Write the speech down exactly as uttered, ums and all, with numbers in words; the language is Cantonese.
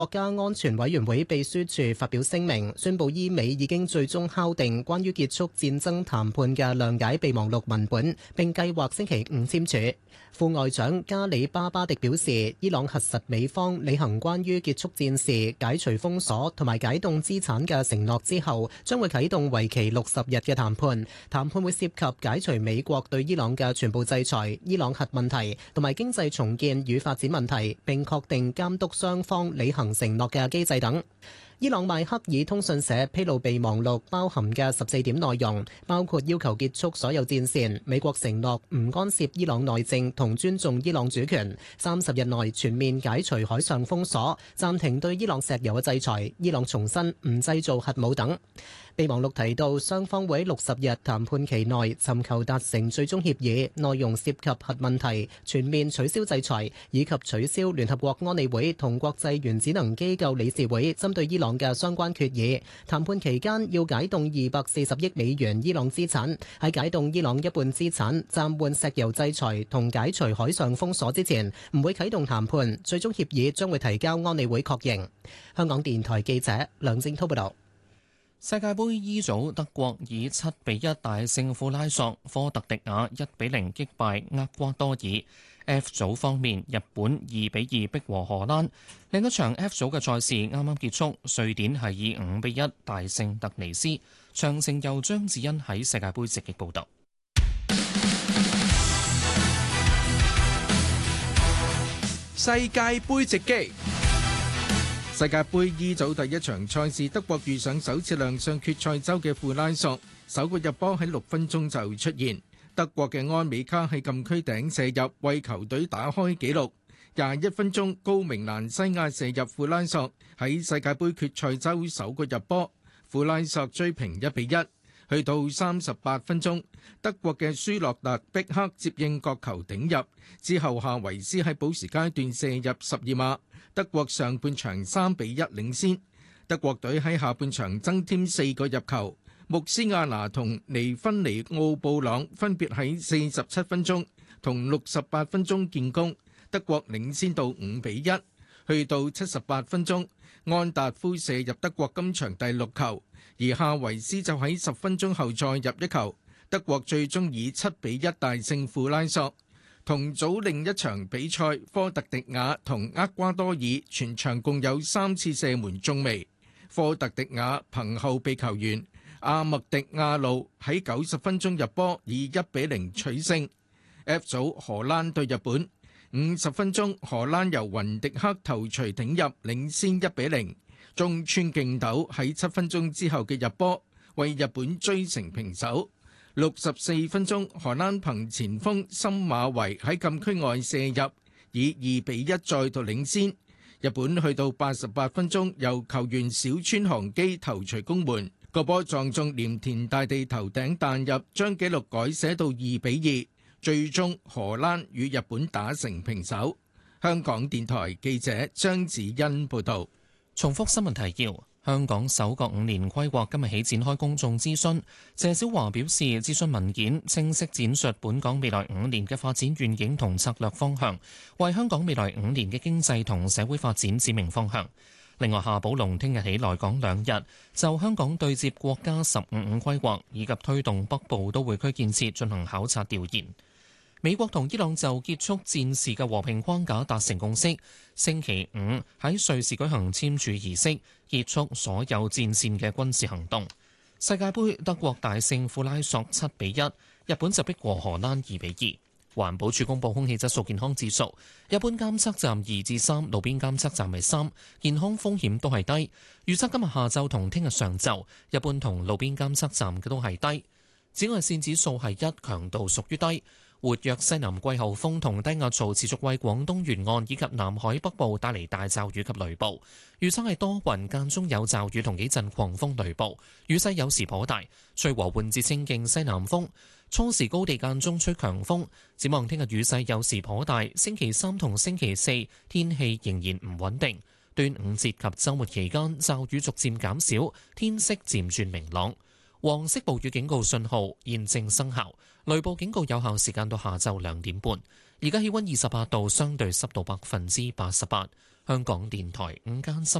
國家安全委員會秘書處發表聲明，宣布伊美已經最終敲定關於結束戰爭談判嘅諒解備忘錄文本，並計劃星期五簽署。副外長加里巴巴迪表示，伊朗核實美方履行關於結束戰事、解除封鎖同埋解凍資產嘅承諾之後，將會啟動為期六十日嘅談判。談判會涉及解除美國對伊朗嘅全部制裁、伊朗核問題同埋經濟重建與發展問題，並確定監督雙方履行承諾嘅機制等。伊朗邁克爾通訊社披露備忘錄包含嘅十四點內容，包括要求結束所有戰線，美國承諾唔干涉伊朗內政同尊重伊朗主權，三十日內全面解除海上封鎖，暫停對伊朗石油嘅制裁，伊朗重申唔製造核武等。備忘錄提到，雙方會喺六十日談判期內尋求達成最終協議，內容涉及核問題、全面取消制裁以及取消聯合國安理會同國際原子能機構理事會針對伊朗嘅相關決議。談判期間要解凍二百四十億美元伊朗資產，喺解凍伊朗一半資產、暫緩石油制裁同解除海上封鎖之前，唔會啟動談判。最終協議將會提交安理會確認。香港電台記者梁正滔報導。 世界盃 E 組，德國以七比一大勝庫拉索，科特迪瓦一比零擊敗厄瓜多爾。F 組方面，日本二比二逼和荷蘭。另一場 F 組嘅賽事啱啱結束，瑞典係以五比一大勝突尼斯。詳情由張子欣喺世界盃直擊報導。 世界盃直擊。世界盃 E 組第一場賽事，德國遇上首次亮相決賽周嘅庫拉索，首個入波喺六分鐘就出現。德國嘅安美卡喺禁區頂射入，為球隊打開紀錄。廿一分鐘，高明蘭西亞射入庫拉索喺世界盃決賽周首個入波，庫拉索追平一比一。去到三十八分鐘，德國嘅舒洛特碧克接應角球頂入，之後夏維斯喺補時階段射入十二碼。德國上半場三比一領先，德國隊喺下半場增添四個入球，穆斯亞拿同尼芬尼奧布朗分別喺四十七分鐘同六十八分鐘建功，德國領先到五比一。去到七十八分鐘，安達夫射入德國今場第六球，而夏維斯就喺十分鐘後再入一球，德國最終以七比一大勝庫拉索。同組另一場比賽，科特迪瓦同厄瓜多爾全場共有三次射門中楣，科特迪瓦憑後備球員阿麥迪亞路喺九十分鐘入波，以一比零取勝。F 組荷蘭對日本，五十分鐘荷蘭由雲迪克頭槌頂入，領先一比零。中村敬斗喺七分鐘之後嘅入波，為日本追成平手。六十四分鐘，荷蘭憑前鋒森馬維喺禁區外射入，以二比一再度領先。日本去到八十八分鐘，由球員小川航基頭槌攻門，個波撞中鎌田大地頭頂彈入，將紀錄改寫到二比二。最終荷蘭與日本打成平手。香港電台記者張子欣報道。 重複新聞提要。香港首個五年規劃今日起展開公眾諮詢。謝小華表示，諮詢文件清晰闡述本港未來五年嘅發展願景同策略方向，為香港未來五年嘅經濟同社會發展指明方向。另外，夏寶龍聽日起來港兩日，就香港對接國家十五五規劃以及推動北部都會區建設進行考察調研。美國同伊朗就結束戰事嘅和平框架達成共識，星期五喺瑞士舉行簽署儀式，結束所有戰線嘅軍事行動。世界盃德國大勝庫拉索七比一，日本就逼和荷蘭二比二。環保署公布空氣質素健康指數，一般監測站二至三，路邊監測站係三，健康風險都係低。預測今日下晝同聽日上晝，一般同路邊監測站嘅都係低。紫外線指數係一，強度屬於低。活躍西南季候風同低壓槽持續為廣東沿岸以及南海北部帶嚟大驟雨及雷暴，預測係多雲間中有驟雨同幾陣狂風雷暴，雨勢有時頗大，吹和緩至清勁西南風，初時高地間中吹強風。展望聽日雨勢有時頗大，星期三同星期四天氣仍然唔穩定，端午節及週末期間驟雨逐漸減少，天色漸轉明朗。黃色暴雨警告信號現正生效，雷暴警告有效時間到下晝兩點半。而家氣溫二十八度，相對濕度百分之八十八。 香港電台午間新